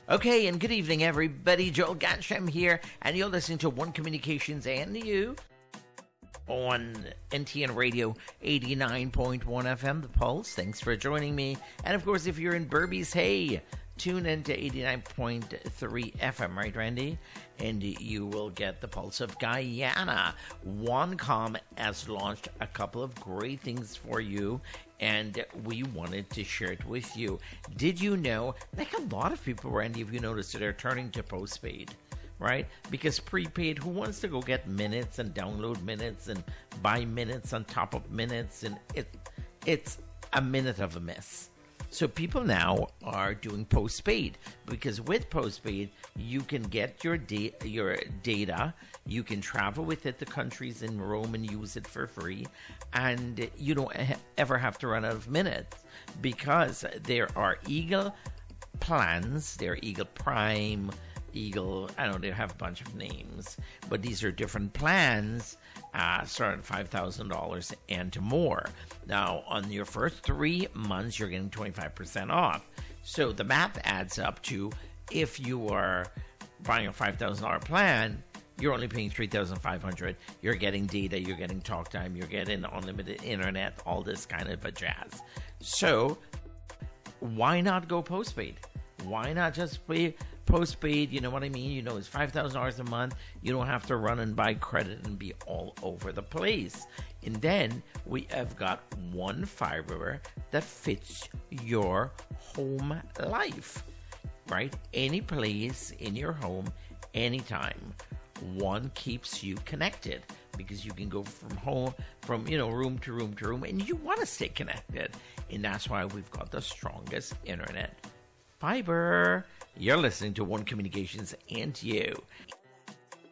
Okay, and good evening, everybody. Joel Gatsham here, and you're listening to One Communications and You on NTN Radio 89.1 FM, The Pulse. Thanks for joining me. And, of course, if you're in Berbice, hey, tune in to 89.3 FM, right, Randy? And you will get the Pulse of Guyana. OneCom has launched a couple of great things for you, and we wanted to share it with you. Did you know, like a lot of people, Randy, if you noticed, that they're turning to postpaid, right? Because prepaid, who wants to go get minutes and download minutes and buy minutes on top of minutes? And it's a minute of a miss. So people now are doing postpaid, because with postpaid, you can get your data, you can travel with it to countries in Rome and use it for free, and you don't ever have to run out of minutes, because there are Eagle plans, there are Eagle Prime, Eagle, I don't know, they have a bunch of names, but these are different plans, starting at $5,000 and more. Now, on your first 3 months, you're getting 25% off. So the math adds up to, if you are buying a $5,000 plan, you're only paying $3,500. You're getting data, you're getting talk time, you're getting unlimited internet, all this kind of a jazz. So why not go postpaid? Why not just pay postpaid? You know what I mean? You know, it's $5,000 a month. You don't have to run and buy credit and be all over the place. And then we have got one fiber that fits your home life, right? Any place in your home, anytime. One keeps you connected, because you can go from room to room to room, and you want to stay connected. And that's why we've got the strongest internet fiber. You're listening to One Communications and You.